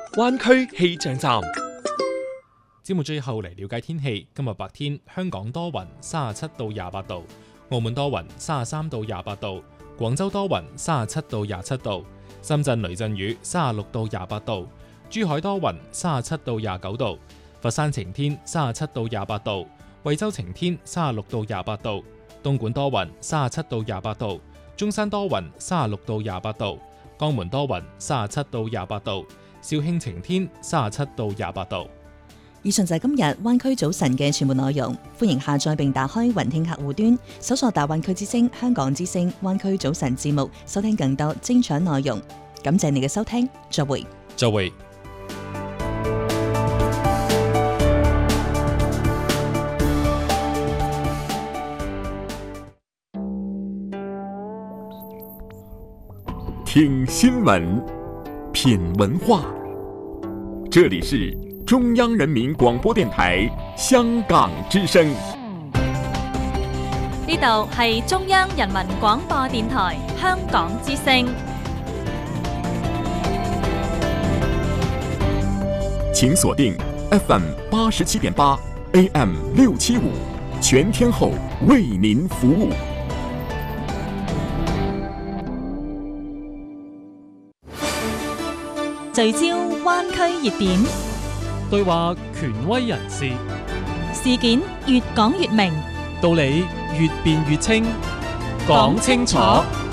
灣區氣象站。 節目最後嚟了解天氣。今日白天香港多雲，37到28度；澳門多雲，33到28度；廣州多雲，37到27度；深圳雷陣雨，36到28度；珠海多雲，37到29度；佛山晴天，37到28度；惠州晴天，36到28度；東莞多雲，37到28度；中山多雲，36到28度；江門多雲，37到28度；肇慶晴天，37到28度。 以上就係今日灣區早晨嘅全部內容。歡迎下載並打開雲聽客戶端，搜索大灣區之聲、香港之聲、灣區早晨節目，收聽更多精彩內容。感謝你嘅收聽，再會。 再會。 聽新聞，品文化，這裡是中央人民廣播電台香港之聲。 呢度係中央人民廣播電台香港之聲。 請鎖定 FM 87.8 AM 675，全天候為您服務。 聚焦灣區熱點， 對話權威人士， 事件越講越明， 道理越辯越清，講清楚，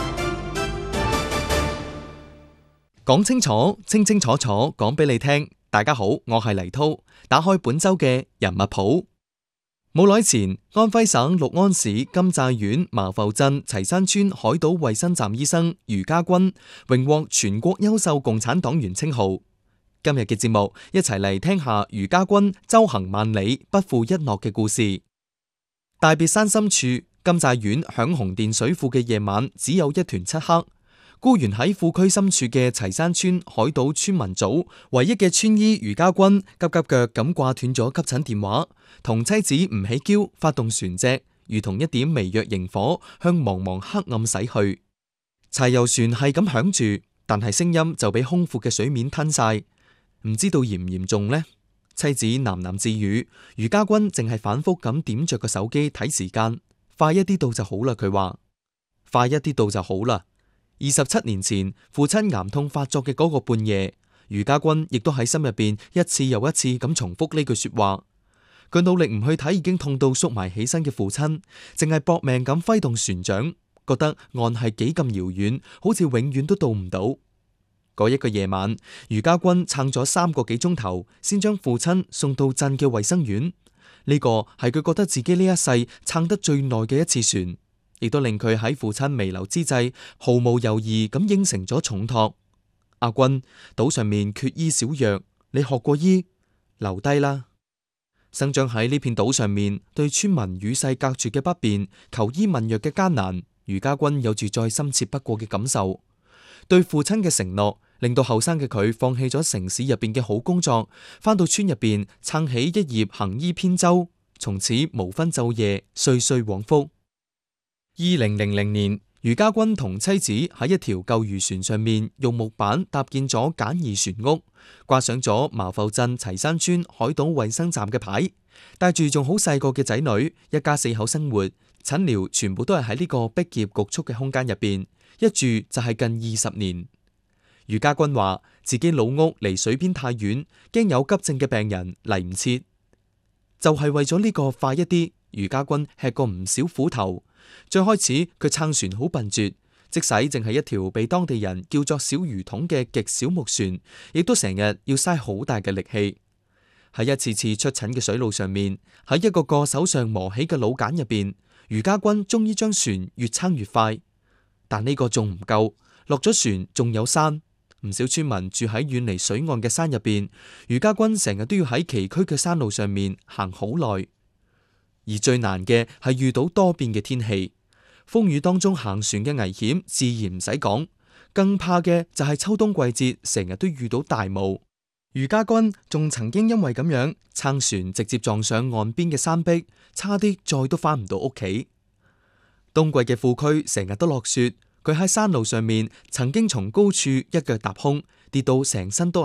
講清楚，清清楚楚講俾你聽。大家好，我係黎濤，打開本周嘅人物譜。冇耐前，安徽省六安市金寨縣茅埠鎮齊山村海島衛生站醫生余家軍榮獲全國優秀共產黨員稱號。今日嘅節目，一齊嚟聽下余家軍周行萬里不負一諾嘅故事。大別山深處，金寨縣響紅電水庫嘅夜晚只有一團漆黑。孤懸喺庫區深處嘅齊山村海島村民組唯一嘅村醫余家軍急急腳咁掛斷咗急診電話，同妻子吳喜嬌發動船隻，如同一點微弱螢火向茫茫黑暗駛去。柴油船係咁響住，但係聲音就俾空闊嘅水面吞晒。唔知道嚴唔嚴重呢？妻子喃喃自語，余家軍淨係反覆咁點着個手機睇時間，快一啲到就好啦。佢話快一啲到就好啦。27年前，父親癌痛發作嘅嗰個半夜，余家軍亦都喺心入邊一次又一次咁重複呢句說話。佢努力唔去睇已經痛到縮埋起身嘅父親，淨係搏命咁揮動船槳，覺得岸係幾咁遙遠，好似永遠都到唔到。嗰一個夜晚，余家軍撐咗3個幾鐘頭，先將父親送到鎮嘅衛生院。呢個係佢覺得自己呢一世撐得最耐嘅一次船。亦都令佢喺父親彌留之際，毫無猶豫咁應承咗重託。阿軍，島上面缺醫少藥，你學過醫，留低啦。生長喺呢片島上面，對村民與世隔絕嘅不便，求醫問藥嘅艱難，余家軍有住再深切不過嘅感受。對父親嘅承諾，令到後生嘅佢放棄咗城市入邊嘅好工作，返到村入邊撐起一葉行醫扁舟，從此無分晝夜，歲歲往復。2000年，余家軍同妻子喺一條舊漁船上面用木板搭建咗簡易船屋，掛上咗茅埠鎮齊山村海島衛生站嘅牌，帶住仲好細個嘅仔女，一家4口生活，診療全部都係喺呢個逼仄局促嘅空間入邊，一住就係近20年。余家軍話自己老屋離水邊太遠，驚有急症嘅病人嚟唔切，就係為咗呢個快一啲，余家軍吃過唔少苦頭。最開始佢撐船好笨拙，即使淨係一條被當地人叫做小魚筒嘅極小木船，亦都成日要嘥好大嘅力氣。喺一次次出診嘅水路上面，喺一個個手上磨起嘅老繭入邊，余家軍終於將船越撐越快。但呢個仲唔夠，落咗船仲有山，唔少村民住喺遠離水岸嘅山入邊，余家軍成日都要喺崎嶇嘅山路上面行好耐。而最難嘅係遇到多變嘅天氣，風雨當中行船嘅危險自然唔使講，更怕嘅就係秋冬季節成日都遇到大霧。余家軍仲曾經因為咁樣撐船直接撞上岸邊嘅山壁，差啲再都返唔到屋企。冬季嘅庫區成日都落雪，佢喺山路上面曾經從高處一腳踏空，跌到成身都